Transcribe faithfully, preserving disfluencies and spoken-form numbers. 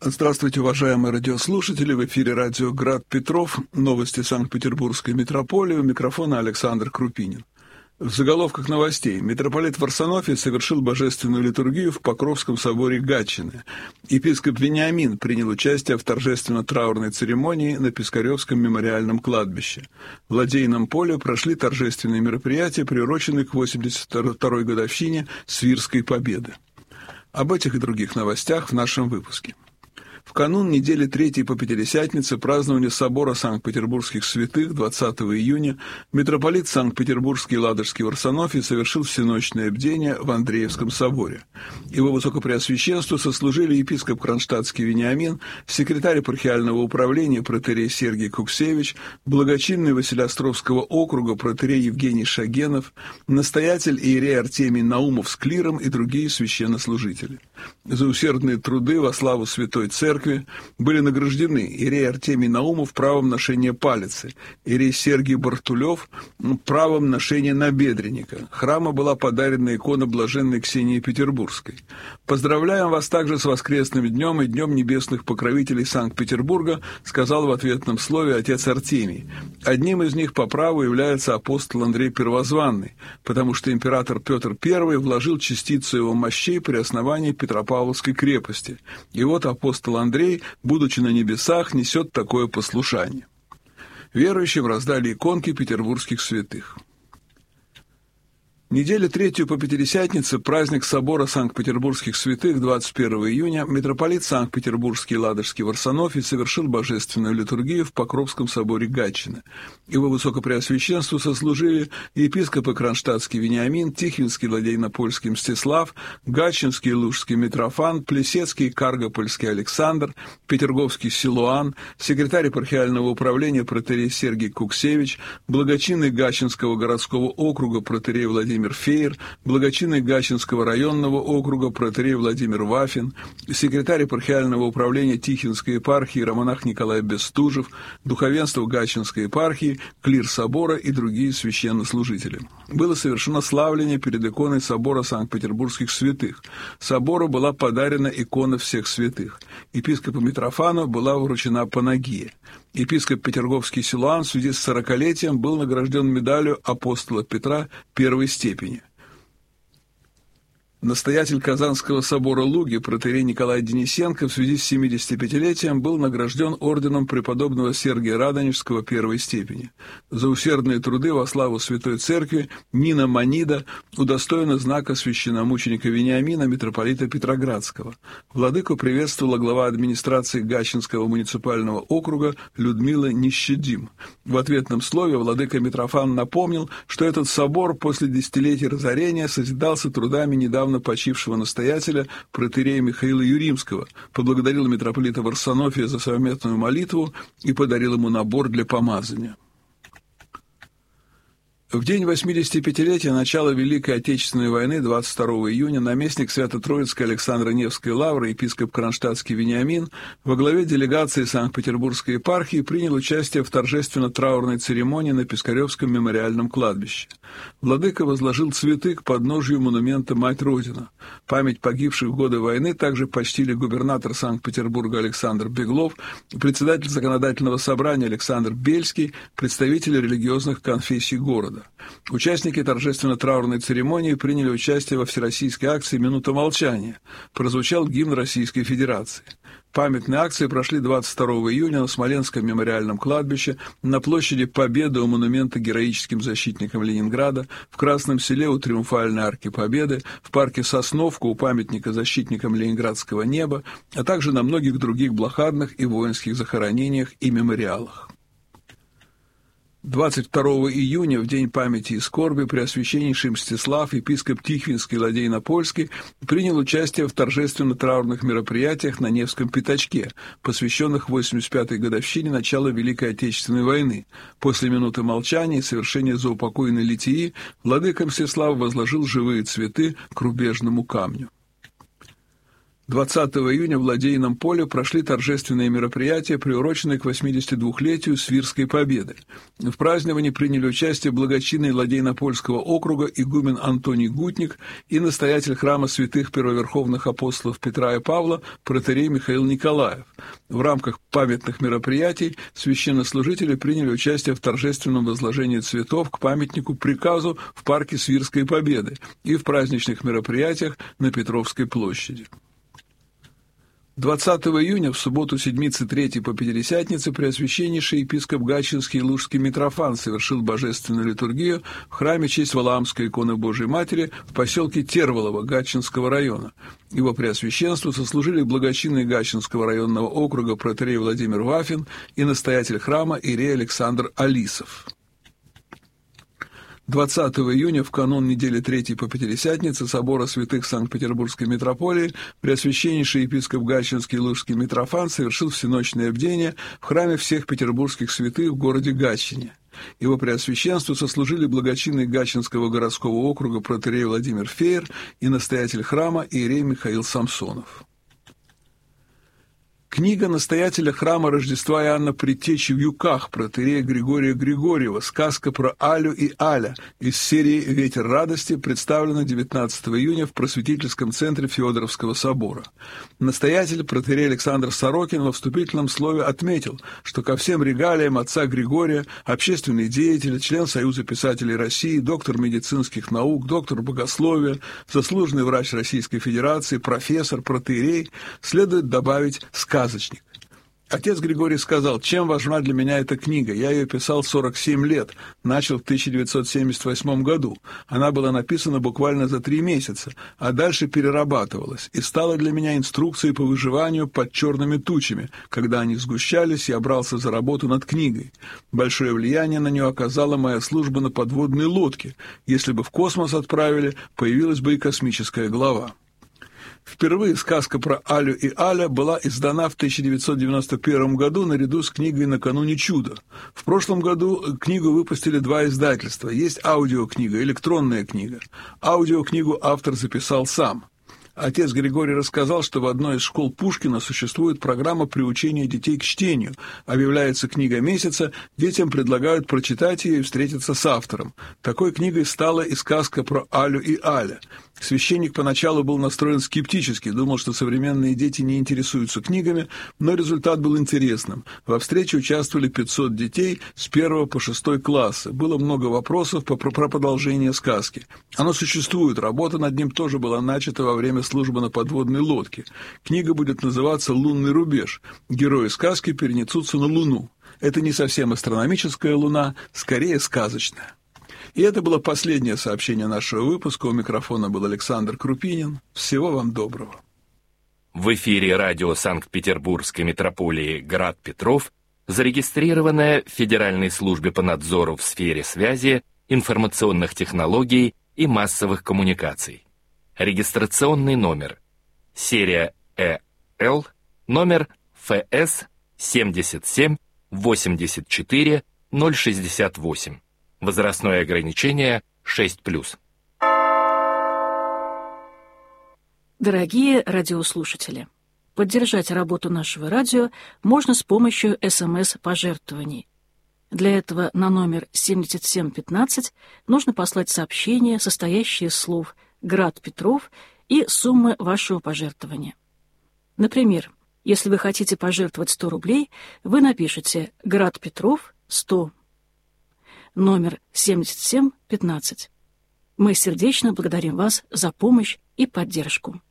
Здравствуйте, уважаемые радиослушатели. В эфире радио «Град Петров». Новости Санкт-Петербургской митрополии. У микрофона Александр Крупинин. В заголовках новостей. Митрополит Варсонофий совершил божественную литургию в Покровском соборе Гатчины. Епископ Вениамин принял участие в торжественно-траурной церемонии на Пискаревском мемориальном кладбище. В Ладейном поле прошли торжественные мероприятия, приуроченные к восемьдесят второй годовщине Свирской победы. Об этих и других новостях в нашем выпуске. В канун недели Третьей по Пятидесятнице празднования собора Санкт-Петербургских святых двадцатого июня митрополит Санкт-Петербургский и Ладожский Варсонофий совершил всеночное бдение в Андреевском соборе. Его высокопреосвященству сослужили епископ Кронштадтский Вениамин, секретарь епархиального управления протоиерей Сергий Куксевич, благочинный Василеостровского округа протоиерей Евгений Шагенов, настоятель иерей Артемий Наумов с клиром и другие священнослужители. За усердные труды во славу Святой Церкви были награждены иерей Артемий Наумов правом ношения палицы, иерей Сергий Бартулев правом ношения набедренника. Храму была подарена икона блаженной Ксении Петербургской. Поздравляем вас также с воскресным днем и днем небесных покровителей Санкт-Петербурга, сказал в ответном слове отец Артемий. Одним из них по праву является апостол Андрей Первозванный, потому что император Петр Первый вложил частицу его мощей при основании Петропавловской крепости. И вот апостол Андрей, будучи на небесах, несет такое послушание. Верующим раздали иконки петербургских святых. Неделю Третью по Пятидесятнице, праздник собора Санкт-Петербургских святых двадцать первого июня, митрополит Санкт-Петербургский и Ладожский Варсонофий совершил божественную литургию в Покровском соборе Гатчины. Его высокопреосвященству сослужили епископы Кронштадтский Вениамин, Тихвинский Ладейно-Польский Мстислав, Гатчинский и Лужский Митрофан, Плесецкий и Каргопольский Александр, Петерговский Силуан, секретарь епархиального управления протоиерей Сергий Куксевич, благочинный Гатчинского городского округа протоиерей Владимир Фейер, благочинный Гатчинского районного округа протоиерей Владимир Вафин, секретарь епархиального управления Тихвинской епархии романах Николай Бестужев, духовенство Гатчинской епархии, клир собора и другие священнослужители. Было совершено славление перед иконой собора Санкт-Петербургских святых. Собору была подарена икона всех святых. Епископу Митрофану была вручена панагия. Епископ Петерговский Силуан в связи с сорокалетием был награжден медалью апостола Петра первой степени. Настоятель Казанского собора Луги, протоиерей Николай Денисенко, в связи с семидесятипятилетием был награжден орденом преподобного Сергия Радонежского первой степени. За усердные труды во славу Святой Церкви Нина Манида удостоена знака священномученика Вениамина, митрополита Петроградского. Владыку приветствовала глава администрации Гатчинского муниципального округа Людмила Нищедим. В ответном слове владыка Митрофан напомнил, что этот собор после десятилетий разорения созидался трудами недавно почившего настоятеля протоиерея Михаила Юримского, поблагодарил митрополита Варсонофия за совместную молитву и подарил ему набор для помазания. В день восьмидесятипятилетия начала Великой Отечественной войны двадцать второго июня наместник Свято-Троицкой Александро-Невской лавры епископ Кронштадтский Вениамин во главе делегации Санкт-Петербургской епархии принял участие в торжественно-траурной церемонии на Пискаревском мемориальном кладбище. Владыка возложил цветы к подножию монумента «Мать Родина». Память погибших в годы войны также почтили губернатор Санкт-Петербурга Александр Беглов, председатель законодательного собрания Александр Бельский, представители религиозных конфессий города. Участники торжественно-траурной церемонии приняли участие во всероссийской акции «Минута молчания». Прозвучал гимн Российской Федерации. Памятные акции прошли двадцать второго июня на Смоленском мемориальном кладбище, на площади Победы у монумента героическим защитникам Ленинграда, в Красном Селе у Триумфальной арки Победы, в парке Сосновка у памятника защитникам Ленинградского неба, а также на многих других блокадных и воинских захоронениях и мемориалах. двадцать второго июня, в день памяти и скорби, Преосвященнейший Мстислав, епископ Тихвинский и Ладейно-Польский, принял участие в торжественно-траурных мероприятиях на Невском пятачке, посвященных восемьдесят пятой годовщине начала Великой Отечественной войны. После минуты молчания и совершения заупокойной литии владыка Мстислав возложил живые цветы к рубежному камню. двадцатого июня в Ладейном поле прошли торжественные мероприятия, приуроченные к восьмидесятидвухлетию Свирской победы. В праздновании приняли участие благочинный Ладейно-Польского округа игумен Антоний Гутник и настоятель храма святых первоверховных апостолов Петра и Павла протоиерей Михаил Николаев. В рамках памятных мероприятий священнослужители приняли участие в торжественном возложении цветов к памятнику приказу в парке Свирской победы и в праздничных мероприятиях на Петровской площади. двадцатого июня, в субботу Седмицы Третьей по Пятидесятнице, Преосвященнейший епископ Гатчинский и Лужский Митрофан совершил божественную литургию в храме честь Валаамской иконы Божией Матери в поселке Терволово Гатчинского района. Его преосвященству сослужили благочинный Гатчинского районного округа протоиерей Владимир Вафин и настоятель храма иерей Александр Алисов. двадцатого июня, в канун недели Третьей по Пятидесятнице собора святых Санкт-Петербургской митрополии, Преосвященнейший епископ Гатчинский и Лужский Митрофан совершил всеночное бдение в храме всех петербургских святых в городе Гатчине. Его преосвященству сослужили благочинный Гатчинского городского округа протоиерей Владимир Феер и настоятель храма иерей Михаил Самсонов. Книга настоятеля храма Рождества Иоанна Предтечи в Юках протоиерея Григория Григорьева «Сказка про Алю и Аля» из серии «Ветер радости» представлена девятнадцатого июня в просветительском центре Феодоровского собора. Настоятель протоиерей Александр Сорокин во вступительном слове отметил, что ко всем регалиям отца Григория общественный деятель, член Союза писателей России, доктор медицинских наук, доктор богословия, заслуженный врач Российской Федерации, профессор, протоиерей, следует добавить «сказка». Сказочник. Отец Григорий сказал: «Чем важна для меня эта книга? Я ее писал сорок семь лет, начал в тысяча девятьсот семьдесят восьмом году. Она была написана буквально за три месяца, а дальше перерабатывалась, и стала для меня инструкцией по выживанию под черными тучами. Когда они сгущались, я брался за работу над книгой. Большое влияние на нее оказала моя служба на подводной лодке. Если бы в космос отправили, появилась бы и космическая глава». Впервые сказка про Алю и Аля была издана в тысяча девятьсот девяносто первом году наряду с книгой «Накануне чуда». В прошлом году книгу выпустили два издательства. Есть аудиокнига, электронная книга. Аудиокнигу автор записал сам. Отец Григорий рассказал, что в одной из школ Пушкина существует программа приучения детей к чтению. Объявляется книга месяца, детям предлагают прочитать ее и встретиться с автором. Такой книгой стала и сказка про Алю и Аля. Священник поначалу был настроен скептически, думал, что современные дети не интересуются книгами, но результат был интересным. Во встрече участвовали пятьсот детей с первого по шестой классы. Было много вопросов про продолжение сказки. Оно существует, работа над ним тоже была начата во время службы на подводной лодке. Книга будет называться «Лунный рубеж». Герои сказки перенесутся на Луну. Это не совсем астрономическая Луна, скорее сказочная. И это было последнее сообщение нашего выпуска. У микрофона был Александр Крупинин. Всего вам доброго. В эфире радио Санкт-Петербургской митрополии «Град Петров», зарегистрированное в Федеральной службе по надзору в сфере связи, информационных технологий и массовых коммуникаций. Регистрационный номер. Серия Э Л, номер Ф С семьдесят семь восемьдесят четыре ноль шестьдесят восемь. Возрастное ограничение шесть плюс. Дорогие радиослушатели, поддержать работу нашего радио можно с помощью эс эм эс-пожертвований. Для этого на номер семьдесят семь пятнадцать нужно послать сообщение, состоящее из слов «Град Петров» и суммы вашего пожертвования. Например, если вы хотите пожертвовать сто рублей, вы напишите «Град Петров сто», номер семьдесят семь пятнадцать. Мы сердечно благодарим вас за помощь и поддержку.